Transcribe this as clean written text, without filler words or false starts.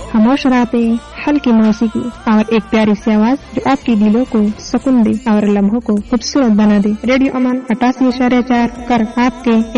खामोश रातें, हल्की मौसीकी और एक प्यारी सी आवाज जो आपके दिलों को सुकून दे और लम्हों को खूबसूरत बना दे। रेडियो अमन 88.4 कर आपके